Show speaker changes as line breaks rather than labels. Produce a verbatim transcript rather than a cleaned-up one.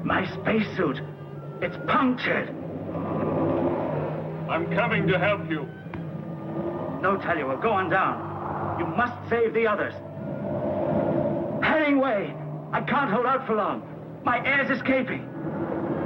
My spacesuit. It's punctured.
I'm coming to help you.
No, Tallua, go on down. You must save the others. Hemingway! I can't hold out for long. My air's escaping.